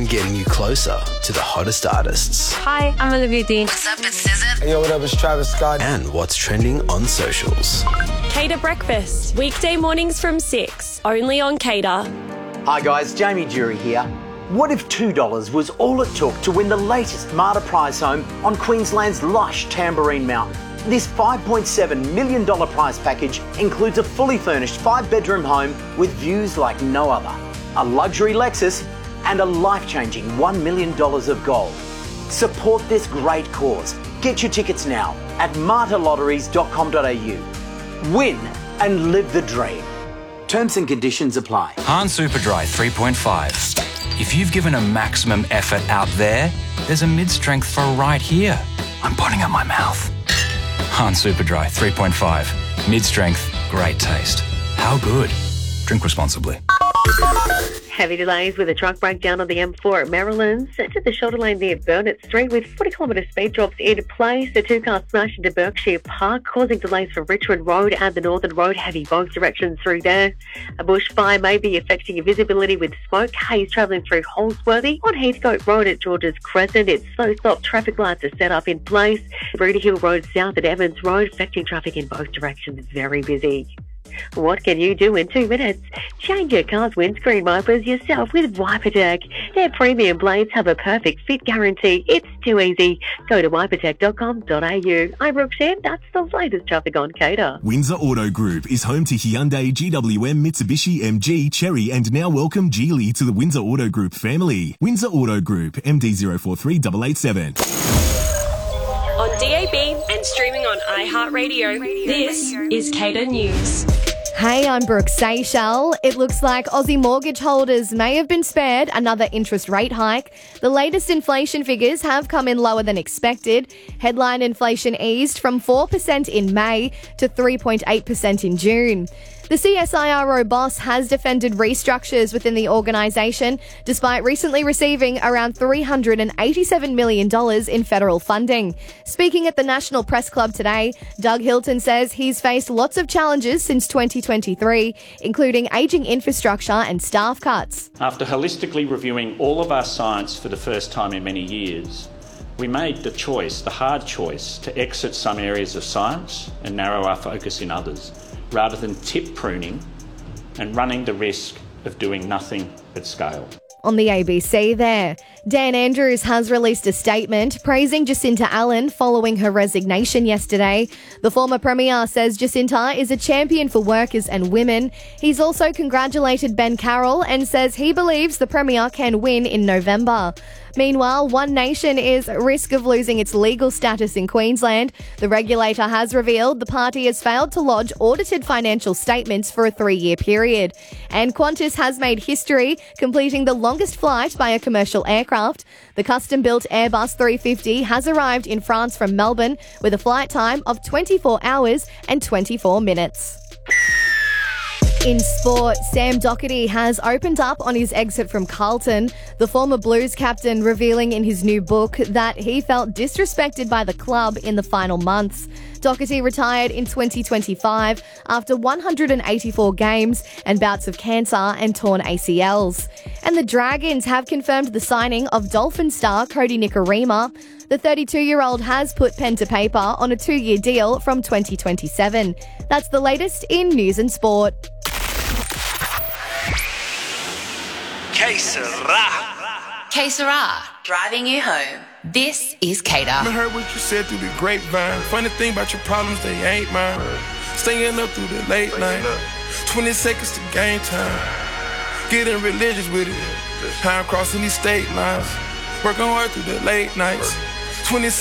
and getting you closer to the hottest artists. Hi, I'm Olivia Dean. What's up, it's SZA. Hey, yo, what up, it's Travis Scott. And what's trending on socials. Cater Breakfast, weekday mornings from 6, only on Cater. Hi guys, Jamie Jury here. What if $2 was all it took to win the latest Marta prize home on Queensland's lush Tamborine Mountain? This $5.7 million prize package includes a fully furnished 5-bedroom home with views like no other, a luxury Lexus and a life-changing $1 million of gold. Support this great cause. Get your tickets now at martalotteries.com.au. Win and live the dream. Terms and conditions apply. Han Superdry 3.5. If you've given a maximum effort out there, there's a mid-strength for right here. I'm putting up my mouth. Han Superdry 3.5. Mid-strength, great taste. How good? Drink responsibly. Heavy delays with a truck breakdown on the M4 at Maryland, sent to the shoulder lane near Burnett Street with 40-kilometre speed drops in place. The two cars smashed into Berkshire Park, causing delays for Richmond Road and the Northern Road, heavy both directions through there. A bushfire may be affecting your visibility with smoke haze travelling through Holsworthy. On Heathcote Road at George's Crescent, it's slow stop. Traffic lights are set up in place. Broody Hill Road south at Evans Road, affecting traffic in both directions. It's very busy. What can you do in 2 minutes? Change your car's windscreen wipers yourself with WiperTech. Their premium blades have a perfect fit guarantee. It's too easy. Go to wipertech.com.au. I'm Brooke Shan. That's the latest traffic on Cater. Windsor Auto Group is home to Hyundai, GWM, Mitsubishi, MG, Chery, and now welcome Geely to the Windsor Auto Group family. Windsor Auto Group, MD043887. On DAB and streaming on iHeartRadio, this is Cater News. Hey, I'm Brooke Seychelles. It looks like Aussie mortgage holders may have been spared another interest rate hike. The latest inflation figures have come in lower than expected. Headline inflation eased from 4% in May to 3.8% in June. The CSIRO boss has defended restructures within the organisation, despite recently receiving around $387 million in federal funding. Speaking at the National Press Club today, Doug Hilton says he's faced lots of challenges since 2023, including ageing infrastructure and staff cuts. After holistically reviewing all of our science for the first time in many years, we made the hard choice, to exit some areas of science and narrow our focus in others, rather than tip pruning and running the risk of doing nothing at scale. On the ABC there, Dan Andrews has released a statement praising Jacinta Allen following her resignation yesterday. The former Premier says Jacinta is a champion for workers and women. He's also congratulated Ben Carroll and says he believes the Premier can win in November. Meanwhile, One Nation is at risk of losing its legal status in Queensland. The regulator has revealed the party has failed to lodge audited financial statements for a 3-year period. And Qantas has made history, completing the longest flight by a commercial aircraft. The custom-built Airbus 350 has arrived in France from Melbourne with a flight time of 24 hours and 24 minutes. In sport, Sam Doherty has opened up on his exit from Carlton, the former Blues captain revealing in his new book that he felt disrespected by the club in the final months. Doherty retired in 2025 after 184 games and bouts of cancer and torn ACLs. And the Dragons have confirmed the signing of Dolphin star Cody Nikorima. The 32-year-old has put pen to paper on a 2-year deal from 2027. That's the latest in news and sport. Que sera? Que sera, driving you home. This is Cater. I heard what you said through the grapevine. Funny thing about your problems, they ain't mine. Staying up through the late night. 20 seconds to game time. Getting religious with it. How I'm crossing these state lines. Working hard through the late nights. 20